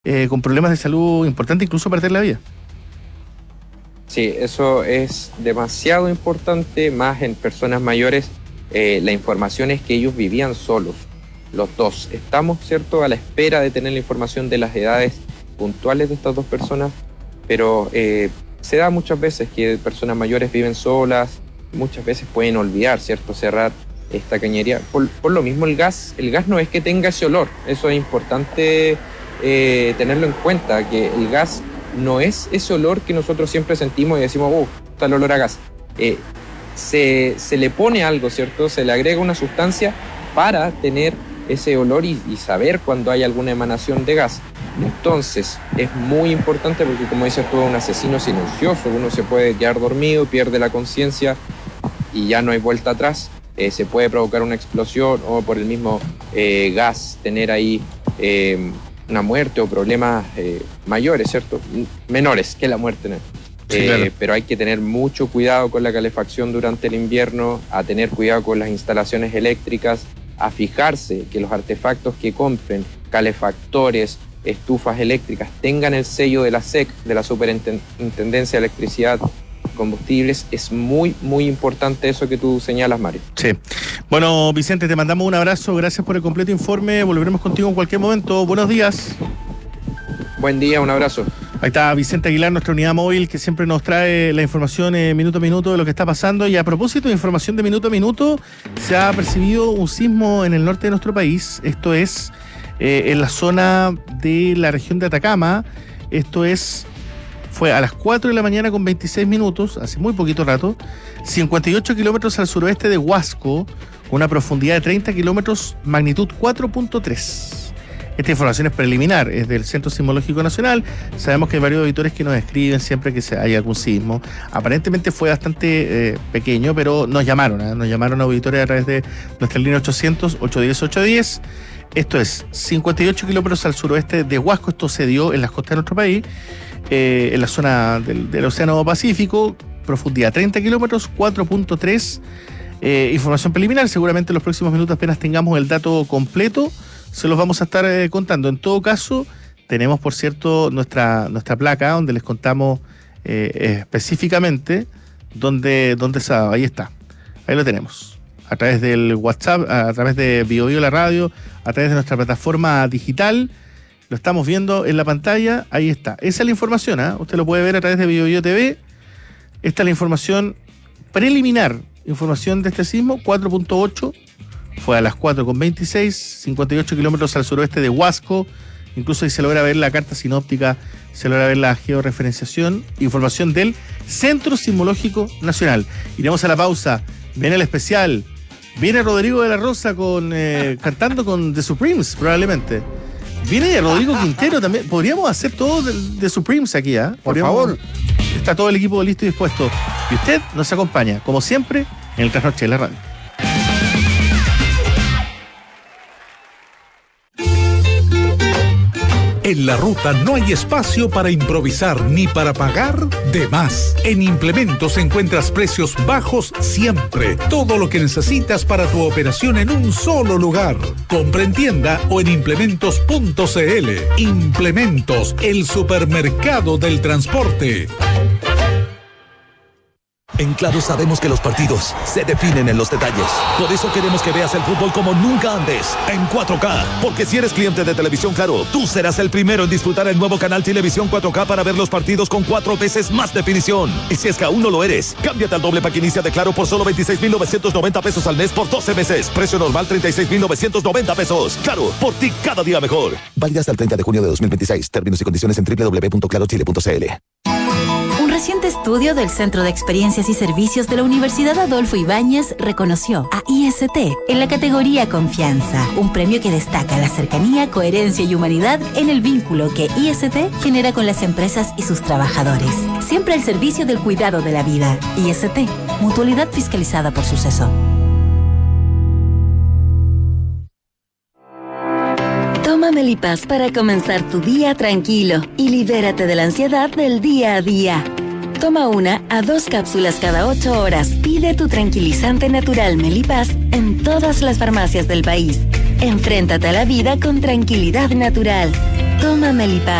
con problemas de salud importantes, incluso perder la vida. Sí, eso es demasiado importante, más en personas mayores. La información es que ellos vivían solos, los dos. Estamos, ¿cierto?, a la espera de tener la información de las edades puntuales de estas dos personas, pero se da muchas veces que personas mayores viven solas, muchas veces pueden olvidar, ¿cierto?, cerrar esta cañería. Por lo mismo el gas no es que tenga ese olor, eso es importante tenerlo en cuenta, que el gas no es ese olor que nosotros siempre sentimos y decimos, está el olor a gas. Se le pone algo, ¿cierto?, se le agrega una sustancia para tener ese olor y saber cuando hay alguna emanación de gas. Entonces es muy importante porque, como dices tú, es un asesino silencioso, uno se puede quedar dormido, pierde la conciencia y ya no hay vuelta atrás. Se puede provocar una explosión o por el mismo gas tener ahí una muerte o problemas mayores, ¿cierto? Menores que la muerte, ¿no? Sí, claro. Pero hay que tener mucho cuidado con la calefacción durante el invierno, a tener cuidado con las instalaciones eléctricas, a fijarse que los artefactos que compren, calefactores, estufas eléctricas, tengan el sello de la SEC, de la Superintendencia de Electricidad Combustibles. Es muy, muy importante eso que tú señalas, Mario. Sí. Bueno, Vicente, te mandamos un abrazo, gracias por el completo informe, volveremos contigo en cualquier momento. Buenos días. Buen día, un abrazo. Ahí está Vicente Aguilar, nuestra unidad móvil, que siempre nos trae la información minuto a minuto de lo que está pasando. Y a propósito de información de minuto a minuto, se ha percibido un sismo en el norte de nuestro país. Esto es en la zona de la región de Atacama. Fue a las 4 de la mañana con 26 minutos, hace muy poquito rato, 58 kilómetros al suroeste de Huasco, con una profundidad de 30 kilómetros, magnitud 4.3. Esta información es preliminar, es del Centro Sismológico Nacional. Sabemos que hay varios auditores que nos escriben siempre que hay algún sismo. Aparentemente fue bastante pequeño, pero nos llamaron auditores a través de nuestra línea 800-810-810. Esto es 58 kilómetros al suroeste de Huasco. Esto se dio en las costas de nuestro país, en la zona del Océano Pacífico, profundidad 30 kilómetros, 4.3. Información preliminar, seguramente en los próximos minutos, apenas tengamos el dato completo, se los vamos a estar contando. En todo caso, tenemos, por cierto, nuestra placa donde les contamos específicamente dónde se ha dado. Ahí está, ahí lo tenemos. A través del WhatsApp, a través de BioBio la radio, a través de nuestra plataforma digital, lo estamos viendo en la pantalla, ahí está. Esa es la información, usted lo puede ver a través de BioBio TV. Esta es la información preliminar, información de este sismo, 4.8. Fue a las 4.26, 58 kilómetros al suroeste de Huasco. Incluso ahí se logra ver la carta sinóptica, se logra ver la georreferenciación. Información del Centro Sismológico Nacional. Iremos a la pausa. Viene el especial. Viene Rodrigo de la Rosa cantando con The Supremes, probablemente. Viene Rodrigo Quintero también. Podríamos hacer todo de Supremes aquí, Por favor. Está todo el equipo listo y dispuesto. Y usted nos acompaña, como siempre, en el Trasnoche de la Radio. En la ruta no hay espacio para improvisar ni para pagar de más. En Implementos encuentras precios bajos siempre. Todo lo que necesitas para tu operación en un solo lugar. Compra en tienda o en implementos.cl. Implementos, el supermercado del transporte. En Claro sabemos que los partidos se definen en los detalles. Por eso queremos que veas el fútbol como nunca antes, en 4K. Porque si eres cliente de Televisión Claro, tú serás el primero en disfrutar el nuevo canal Televisión 4K para ver los partidos con 4 veces más definición. Y si es que aún no lo eres, cámbiate al doble pack inicia de Claro por solo 26,990 pesos al mes por 12 meses. Precio normal 36,990 pesos. Claro, por ti cada día mejor. Válida hasta el 30 de junio de 2026. Términos y condiciones en www.clarochile.cl. Un reciente estudio del Centro de Experiencias y Servicios de la Universidad Adolfo Ibáñez reconoció a IST en la categoría Confianza, un premio que destaca la cercanía, coherencia y humanidad en el vínculo que IST genera con las empresas y sus trabajadores. Siempre al servicio del cuidado de la vida. IST, mutualidad fiscalizada por Suceso. Toma Melipaz para comenzar tu día tranquilo y libérate de la ansiedad del día a día. Toma 1 a 2 cápsulas cada 8 horas. Pide tu tranquilizante natural Melipaz en todas las farmacias del país. Enfréntate a la vida con tranquilidad natural. Toma Melipaz.